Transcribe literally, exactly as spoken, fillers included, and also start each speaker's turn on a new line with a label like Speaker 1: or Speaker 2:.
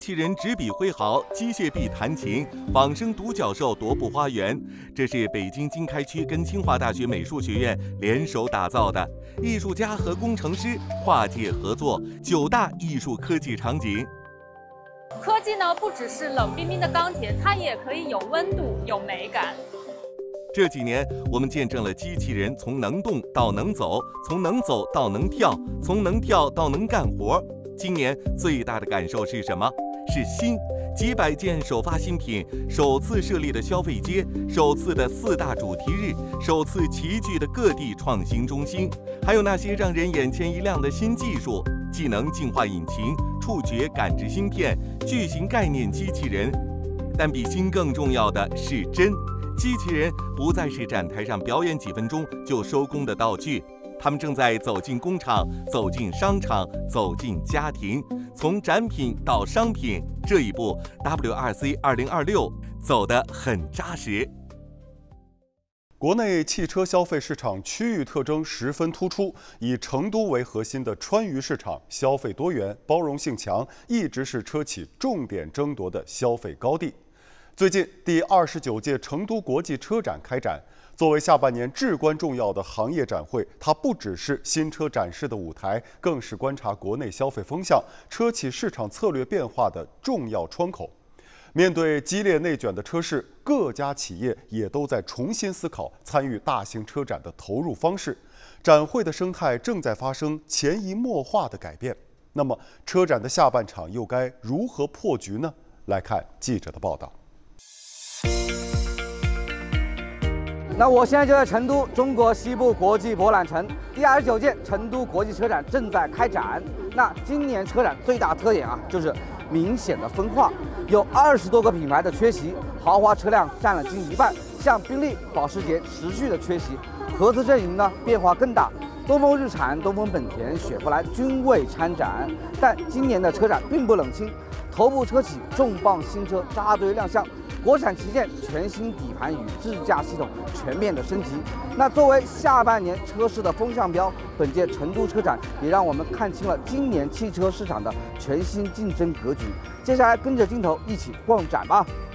Speaker 1: 机器人执笔挥毫，机械臂弹琴，仿生独角兽踱步花园。这是北京经开区跟清华大学美术学院联手打造的，艺术家和工程师跨界合作，九大艺术科技场景。
Speaker 2: 科技呢，不只是冷冰冰的钢铁，它也可以有温度、有美感。
Speaker 1: 这几年，我们见证了机器人从能动到能走，从能走到能跳，从能跳到能干活。今年最大的感受是什么？是新，几百件首发新品，首次设立的消费街，首次的四大主题日，首次齐聚的各地创新中心，还有那些让人眼前一亮的新技术，技能进化引擎、触觉感知芯片、巨型概念机器人。但比新更重要的是真，机器人不再是展台上表演几分钟就收工的道具。他们正在走进工厂，走进商场，走进家庭，从展品到商品，这一步 W R C 二零二六走得很扎实。
Speaker 3: 国内汽车消费市场区域特征十分突出，以成都为核心的川渝市场消费多元、包容性强，一直是车企重点争夺的消费高地。最近，第二十九届成都国际车展开展。作为下半年至关重要的行业展会，它不只是新车展示的舞台，更是观察国内消费风向、车企市场策略变化的重要窗口。面对激烈内卷的车市，各家企业也都在重新思考参与大型车展的投入方式。展会的生态正在发生潜移默化的改变。那么，车展的下半场又该如何破局呢？来看记者的报道。
Speaker 4: 那我现在就在成都中国西部国际博览城，第二十九届成都国际车展正在开展。那今年车展最大特点啊，就是明显的分化，有二十多个品牌的缺席，豪华车辆占了近一半，像宾利、保时捷持续的缺席，合资阵营呢变化更大，东风日产、东风本田、雪佛兰均未参展。但今年的车展并不冷清，头部车企重磅新车扎堆亮相。国产旗舰全新底盘与智驾系统全面的升级。那作为下半年车市的风向标，本届成都车展也让我们看清了今年汽车市场的全新竞争格局。接下来跟着镜头一起逛展吧。